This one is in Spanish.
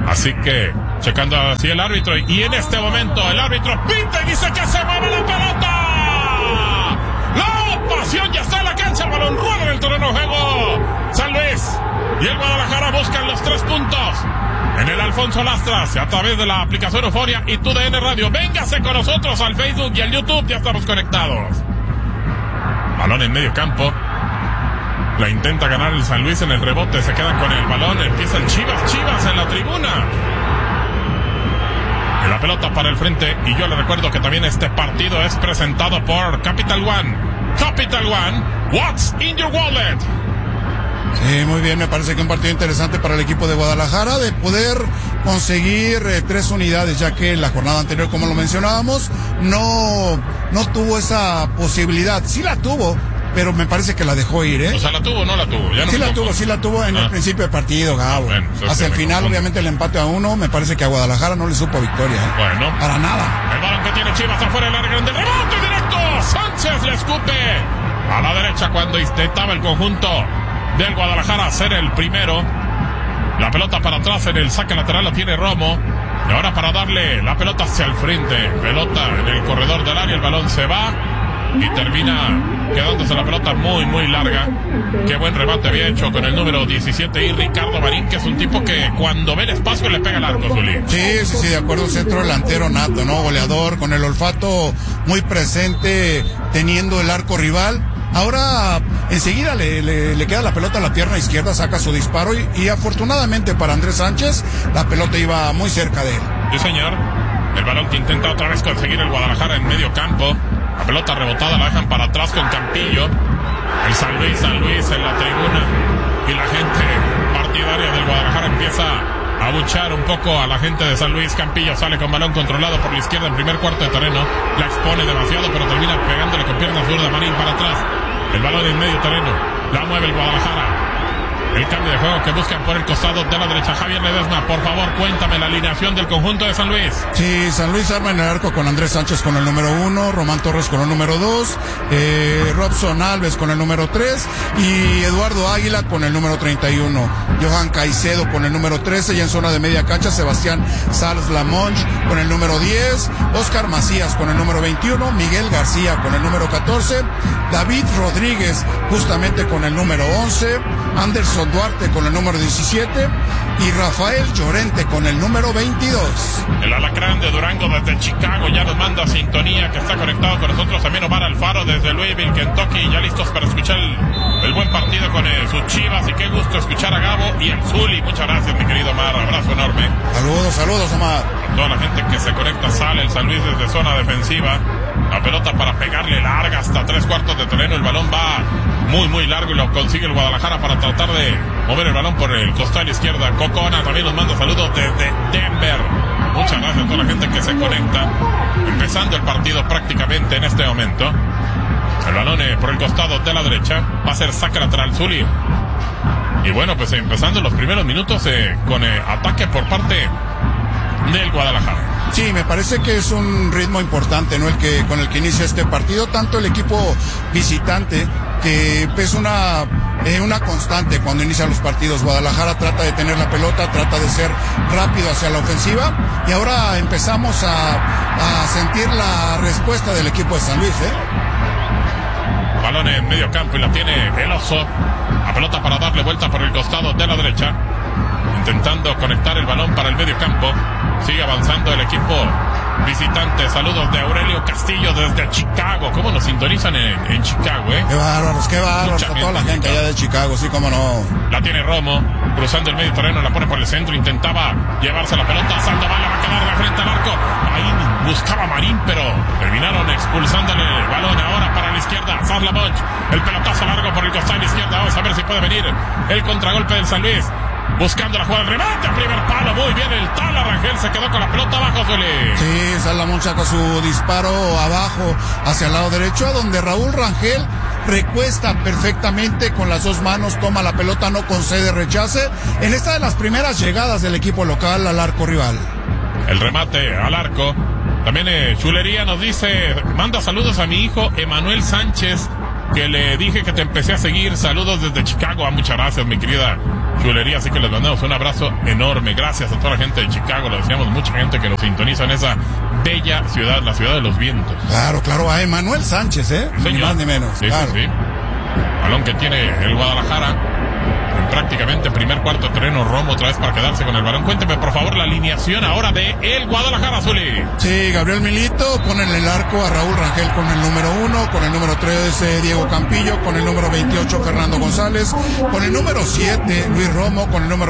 Así que, checando así el árbitro, y en este momento el árbitro pita y dice que se mueve la pelota. La pasión ya está en la cancha, el balón rueda en el terreno de juego. San Luis y el Guadalajara buscan los 3 puntos. En el Alfonso Lastras, a través de la aplicación Euforia y TUDN Radio. Véngase con nosotros al Facebook y al YouTube, ya estamos conectados. Balón en medio campo. La intenta ganar el San Luis en el rebote, se quedan con el balón, empieza el Chivas en la tribuna. Y la pelota para el frente, y yo le recuerdo que también este partido es presentado por Capital One. Capital One, what's in your wallet? Sí, muy bien, me parece que un partido interesante para el equipo de Guadalajara, de poder conseguir 3 unidades, ya que la jornada anterior, como lo mencionábamos, no tuvo esa posibilidad. Sí la tuvo, pero me parece que la dejó ir, ¿eh? O sea, ¿la tuvo o no la tuvo? Ya no sí la tuvo en el principio del partido, Gabo. Bueno, hacia el final, obviamente, el empate a 1, me parece que a Guadalajara no le supo victoria, ¿eh? Bueno. Para nada. El balón que tiene Chivas afuera del área grande, rebote directo. Sánchez le escupe a la derecha cuando intentaba el conjunto del Guadalajara hacer el primero. La pelota para atrás en el saque lateral la tiene Romo. Y ahora para darle la pelota hacia el frente. Pelota en el corredor del área, el balón se va y termina quedándose la pelota muy, muy larga. Qué buen remate había hecho con el número 17 y Ricardo Marín, que es un tipo que cuando ve el espacio le pega el arco, Zuli. Sí, de acuerdo, centro delantero nato, ¿no? Goleador, con el olfato muy presente, teniendo el arco rival. Ahora enseguida le queda la pelota a la pierna izquierda, saca su disparo y afortunadamente para Andrés Sánchez la pelota iba muy cerca de él. Sí, señor. El balón que intenta otra vez conseguir el Guadalajara en medio campo. La pelota rebotada la dejan para atrás con Campillo. El San Luis en la tribuna. Y la gente partidaria del Guadalajara empieza a abuchar un poco a la gente de San Luis. Campillo sale con balón controlado por la izquierda en primer cuarto de terreno. La expone demasiado, pero termina pegándole con pierna zurda Marín para atrás. El balón en medio terreno. La mueve el Guadalajara. El cambio de juego que buscan por el costado de la derecha. Javier Ledesma, por favor, cuéntame la alineación del conjunto de San Luis. Sí, San Luis arma en el arco con Andrés Sánchez con el número 1, Román Torres con el número 2, Robson Alves con el número 3 y Eduardo Águila con el número 31. Johan Caicedo con el número 13 y en zona de media cancha Sebastián Sals Lamonch con el número 10, Oscar Macías con el número 21, Miguel García con el número 14, David Rodríguez justamente con el número 11, Anderson Duarte con el número 17 y Rafael Llorente con el número 22. El alacrán de Durango desde Chicago ya nos manda sintonía, que está conectado con nosotros. También Omar Alfaro desde Louisville, Kentucky, ya listos para escuchar el buen partido con sus Chivas. Y qué gusto escuchar a Gabo y al Zuli. Muchas gracias, mi querido Omar, abrazo enorme. Saludos Omar. A toda la gente que se conecta, sale el San Luis desde zona defensiva. La pelota para pegarle larga hasta 3/4 de terreno. El balón va muy, muy largo y lo consigue el Guadalajara para tratar de mover el balón por el costado izquierda. Cocona también nos manda saludos desde Denver. Muchas gracias a toda la gente que se conecta. Empezando el partido prácticamente en este momento. El balón por el costado de la derecha. Va a ser saque lateral, Zuli. Y bueno, pues empezando los primeros minutos con ataque por parte del Guadalajara. Sí, me parece que es un ritmo importante, ¿no? Con el que inicia este partido, tanto el equipo visitante, que es una constante cuando inician los partidos. Guadalajara trata de tener la pelota, trata de ser rápido hacia la ofensiva, y ahora empezamos a sentir la respuesta del equipo de San Luis, Balón en medio campo y la tiene el Oso. La pelota para darle vuelta por el costado de la derecha, intentando conectar el balón para el medio campo. Sigue avanzando el equipo visitante. Saludos de Aurelio Castillo desde Chicago. ¿Cómo nos sintonizan en Chicago, Qué bárbaros, a toda la gente allá de Chicago, sí, cómo no. La tiene Romo, cruzando el medio terreno, la pone por el centro, intentaba llevarse la pelota. Sandoval la va a quedar de frente al arco. Ahí buscaba Marín, pero terminaron expulsándole el balón. Ahora para la izquierda, Sarla Monch. El pelotazo largo por el costado izquierda. Vamos a ver si puede venir el contragolpe del San Luis. Buscando la jugada de remate, primer palo, muy bien el Tala Rangel, se quedó con la pelota abajo, Zuli. Sí, Salamón saca su disparo abajo, hacia el lado derecho, donde Raúl Rangel recuesta perfectamente con las 2 manos, toma la pelota, no concede rechace, en esta de las primeras llegadas del equipo local al arco rival. El remate al arco, también Chulería nos dice, manda saludos a mi hijo Emanuel Sánchez, que le dije que te empecé a seguir. Saludos desde Chicago. Muchas gracias, mi querida chulería, así que les mandamos un abrazo enorme. Gracias a toda la gente de Chicago, lo decíamos, mucha gente que nos sintoniza en esa bella ciudad, la ciudad de los vientos. Claro, a Emanuel Sánchez, Señor. Ni más ni menos. Sí, claro. sí. Balón que tiene el Guadalajara. Prácticamente primer cuarto de terreno, Romo otra vez para quedarse con el balón. Cuénteme por favor la alineación ahora de el Guadalajara, Zuli. Sí, Gabriel Milito, pone en el arco a Raúl Rangel con el número 1, con el número 3 Diego Campillo, con el número 28 Fernando González, con el número 7 Luis Romo, con el número